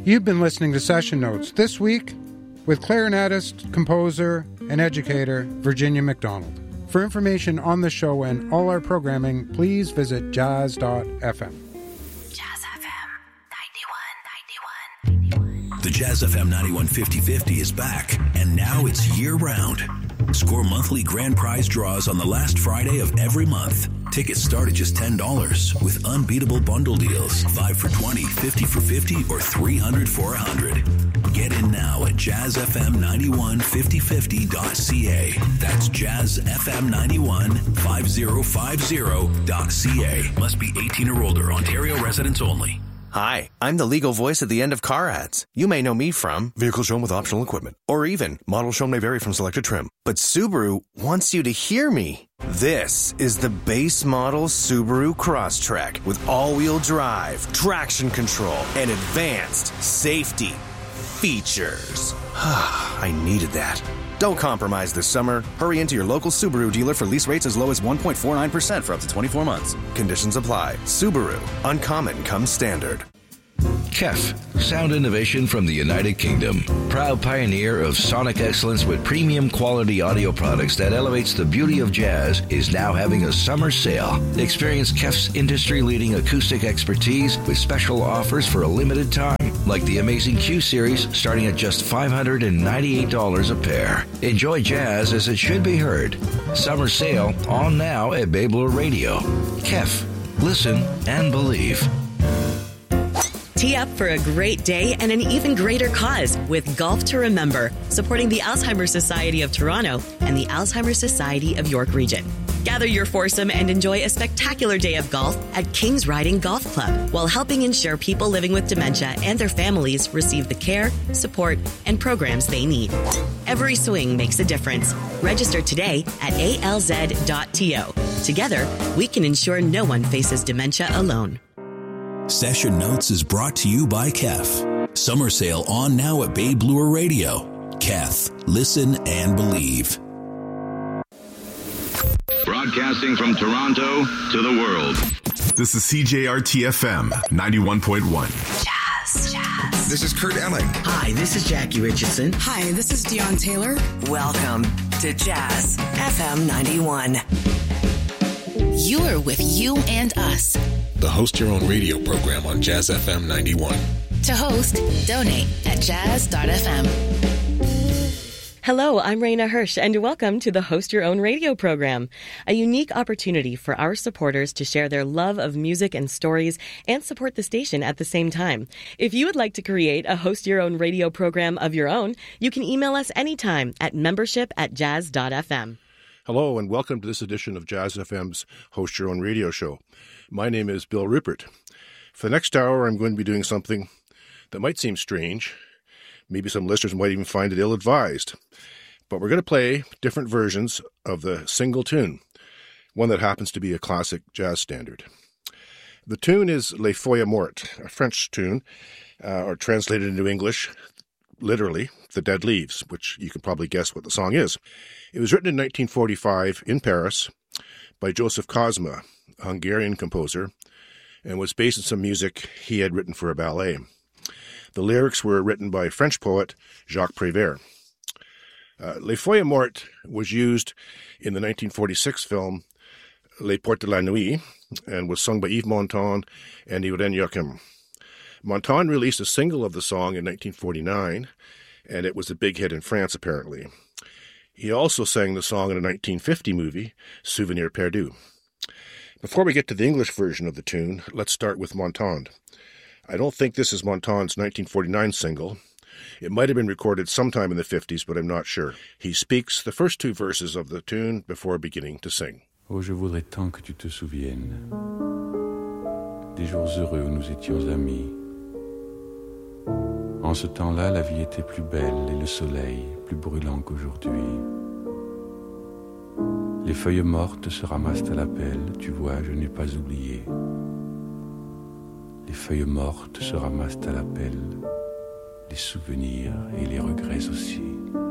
You've been listening to Session Notes this week with clarinetist, composer, and educator Virginia McDonald. For information on the show and all our programming, please visit jazz.fm. Jazz FM 91. The Jazz FM 91 50/50 is back, and now it's year-round. Score monthly grand prize draws on the last Friday of every month. Tickets start at just $10 with unbeatable bundle deals. 5 for $20, 50 for $50, or 300 for $100. Get in now at jazzfm915050.ca. That's jazzfm915050.ca. Must be 18 or older. Ontario residents only. Hi, I'm the legal voice at the end of car ads. You may know me from vehicle shown with optional equipment, or even model shown may vary from selected trim. But Subaru wants you to hear me. This is the base model Subaru Crosstrek with all-wheel drive, traction control, and advanced safety features. I needed that. Don't compromise this summer. Hurry into your local Subaru dealer for lease rates as low as 1.49% for up to 24 months. Conditions apply. Subaru. Uncommon comes standard. KEF, sound innovation from the United Kingdom. Proud pioneer of sonic excellence with premium quality audio products that elevates the beauty of jazz, is now having a summer sale. Experience KEF's industry-leading acoustic expertise with special offers for a limited time, like the amazing Q Series starting at just $598 a pair. Enjoy jazz as it should be heard. Summer sale on now at Bay Blue Radio. KEF, listen and believe. Tee up for a great day and an even greater cause with Golf to Remember, supporting the Alzheimer's Society of Toronto and the Alzheimer's Society of York Region. Gather your foursome and enjoy a spectacular day of golf at King's Riding Golf Club, while helping ensure people living with dementia and their families receive the care, support, and programs they need. Every swing makes a difference. Register today at alz.to. Together, we can ensure no one faces dementia alone. Session Notes is brought to you by KEF. Summer sale on now at Bay Blue Radio. KEF, listen and believe. Broadcasting from Toronto to the world. This is CJRT-FM 91.1. Jazz. This is Kurt Elling. Hi, this is Jackie Richardson. Hi, this is Dion Taylor. Welcome to Jazz FM 91. You're with You and Us, the Host Your Own Radio program on Jazz FM 91. To host, donate at jazz.fm. Hello, I'm Raina Hirsch, and welcome to the Host Your Own Radio program, a unique opportunity for our supporters to share their love of music and stories and support the station at the same time. If you would like to create a Host Your Own Radio program of your own, you can email us anytime at membership@jazz.fm. Hello, and welcome to this edition of Jazz FM's Host Your Own Radio show. My name is Bill Rupert. For the next hour, I'm going to be doing something that might seem strange. Maybe some listeners might even find it ill-advised. But we're going to play different versions of the single tune, one that happens to be a classic jazz standard. The tune is Les Feuilles Mortes, a French tune, or translated into English, literally, The Dead Leaves, which you can probably guess what the song is. It was written in 1945 in Paris by Joseph Kozma, a Hungarian composer, and was based on some music he had written for a ballet. The lyrics were written by French poet Jacques Prévert. Les Feuilles Mortes was used in the 1946 film Les Portes de la Nuit and was sung by Yves Montand and Irène Joachim. Montand released a single of the song in 1949, and it was a big hit in France, apparently. He also sang the song in a 1950 movie, Souvenir Perdu. Before we get to the English version of the tune, let's start with Montand. I don't think this is Montand's 1949 single. It might have been recorded sometime in the 50s, but I'm not sure. He speaks the first two verses of the tune before beginning to sing. Oh, je voudrais tant que tu te souviennes des jours heureux où nous étions amis. En ce temps-là, la vie était plus belle et le soleil plus brûlant qu'aujourd'hui. Les feuilles mortes se ramassent à la pelle, tu vois, je n'ai pas oublié. Les feuilles mortes se ramassent à la pelle, les souvenirs et les regrets aussi.